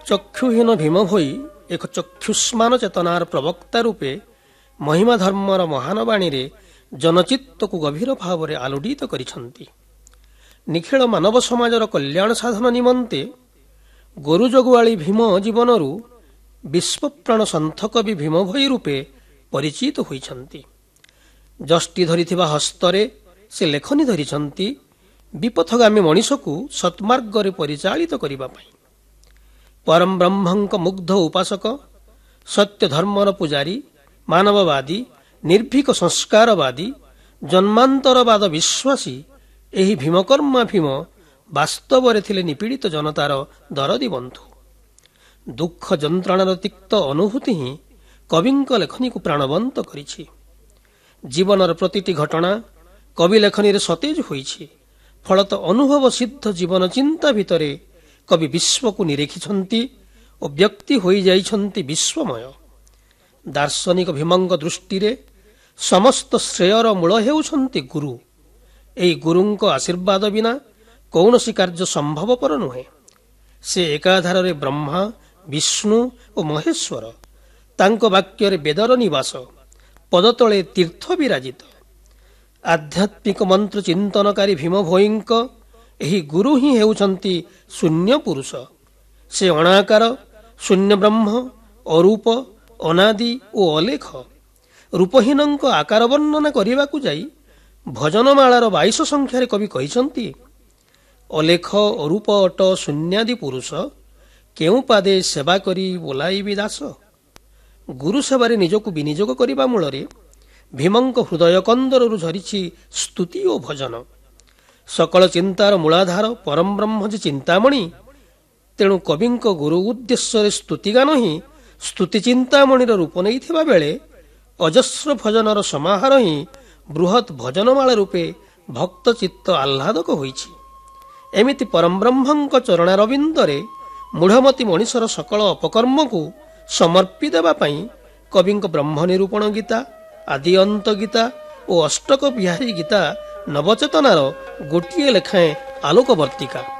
ଚକ୍ଷୁହୀନ ଭୀମ ଭୋଇ ଏକ ଚକ୍ଷୁଷ୍ମାନ ଚେତନାର ପ୍ରବକ୍ତା ରୂପେ ମହିମା ଧର୍ମର ମହାନ ବାଣୀରେ ଜନଚିତ୍ତକୁ ଗଭୀର ଭାବରେ ଆଲୋଡ଼ିତ କରିଛନ୍ତି। ନିଖିଳ ମାନବ ସମାଜର କଲ୍ୟାଣ ସାଧନ ନିମନ୍ତେ ଗୋରୁ ଜଗୁଆଳି ଭୀମ ଜୀବନରୁ ବିଶ୍ୱପ୍ରାଣ ସନ୍ଥ କବି ଭୀମ ଭୋଇ ରୂପେ ପରିଚିତ ହୋଇଛନ୍ତି। ଯଷ୍ଟି ଧରିଥିବା ହସ୍ତରେ ସେ ଲେଖନୀ ଧରିଛନ୍ତି ବିପଥଗାମୀ ମଣିଷକୁ ସତ୍ମାର୍ଗରେ ପରିଚାଳିତ କରିବା ପାଇଁ। ପରମ ବ୍ରହ୍ମଙ୍କ ମୁଗ୍ଧ ଉପାସକ, ସତ୍ୟ ଧର୍ମର ପୂଜାରୀ, ମାନବବାଦୀ, ନିର୍ଭୀକ ସଂସ୍କାରବାଦୀ, ଜନ୍ମାନ୍ତରବାଦ ବିଶ୍ୱାସୀ ଏହି ଭୀମକର୍ମା ଭୀମ ବାସ୍ତବରେ ଥିଲେ ନିପୀଡ଼ିତ ଜନତାର ଦରଦୀ ବନ୍ଧୁ। ଦୁଃଖ ଯନ୍ତ୍ରଣାର ତିକ୍ତ ଅନୁଭୂତି ହିଁ କବିଙ୍କ ଲେଖନୀକୁ ପ୍ରାଣବନ୍ତ କରିଛି। ଜୀବନର ପ୍ରତିଟି ଘଟଣା କବି ଲେଖନୀରେ ସତେଜ ହୋଇଛି। ଫଳତଃ ଅନୁଭବ ସିଦ୍ଧ ଜୀବନ ଚିନ୍ତା ଭିତରେ କବି ବିଶ୍ୱକୁ ନିରେଖିଛନ୍ତି ଓ ବ୍ୟକ୍ତି ହୋଇଯାଇଛନ୍ତି ବିଶ୍ୱମୟ। ଦାର୍ଶନିକ ଭୀମଙ୍କ ଦୃଷ୍ଟିରେ ସମସ୍ତ ଶ୍ରେୟର ମୂଳ ହେଉଛନ୍ତି ଗୁରୁ। ଏହି ଗୁରୁଙ୍କ ଆଶୀର୍ବାଦ ବିନା କୌଣସି କାର୍ଯ୍ୟ ସମ୍ଭବପର ନୁହେଁ। ସେ ଏକାଧାରରେ ବ୍ରହ୍ମା, ବିଷ୍ଣୁ ଓ ମହେଶ୍ୱର। ତାଙ୍କ ବାକ୍ୟରେ ବେଦର ନିବାସ, ପଦତଳେ ତୀର୍ଥ ବିରାଜିତ। ଆଧ୍ୟାତ୍ମିକ ମନ୍ତ୍ର ଚିନ୍ତନକାରୀ ଭୀମ ଭୋଇଙ୍କ ଏହି ଗୁରୁ ହିଁ ହେଉଛନ୍ତି ଶୂନ୍ୟ ପୁରୁଷ। ସେ ଅଣାକାର, ଶୂନ୍ୟ ବ୍ରହ୍ମ, ଅରୂପ, ଅନାଦି ଓ ଅଲେଖ। ରୂପହୀନଙ୍କ ଆକାର ବର୍ଣ୍ଣନା କରିବାକୁ ଯାଇ ଭଜନମାଳାର 22 ସଂଖ୍ୟାରେ କବି କହିଛନ୍ତି, ଅଲେଖ ଅରୂପ ଅଟ ଶୂନ୍ୟାଦି ପୁରୁଷ, କେଉଁ ପାଦେ ସେବା କରି ବୋଲାଇବି ଦାସ। ଗୁରୁ ସେବାରେ ନିଜକୁ ବିନିଯୋଗ କରିବା ମୂଳରେ ଭୀମଙ୍କ ହୃଦୟ କନ୍ଦରରୁ ଝରିଛି ସ୍ତୁତି ଓ ଭଜନ। ସକଳ ଚିନ୍ତାର ମୂଳାଧାର ପରମ ବ୍ରହ୍ମ ଯେ ଚିନ୍ତାମଣି, ତେଣୁ କବିଙ୍କ ଗୁରୁ ଉଦ୍ଦେଶ୍ୟରେ ସ୍ତୁତିଗାନ ହିଁ ସ୍ତୁତି ଚିନ୍ତାମଣିର ରୂପ ନେଇଥିବା ବେଳେ ଅଜସ୍ର ଭଜନର ସମାହାର ହିଁ ବୃହତ୍ ଭଜନମାଳା ରୂପେ ଭକ୍ତ ଚିତ୍ତ ଆହ୍ଲାଦକ ହୋଇଛି। ଏମିତି ପରମବ୍ରହ୍ମଙ୍କ ଚରଣାରବିନ୍ଦରେ ମୂଢ଼ମତି ମଣିଷର ସକଳ ଅପକର୍ମକୁ ସମର୍ପି ଦେବା ପାଇଁ କବିଙ୍କ ବ୍ରହ୍ମ ନିରୂପଣ ଗୀତା, ଆଦି ଅନ୍ତ ଗୀତା ଓ ଅଷ୍ଟକ ବିହାରୀ ଗୀତା ନବଚେତନାର ଗୋଟିଏ ଲେଖାଏଁ ଆଲୋକବର୍ତ୍ତିକା।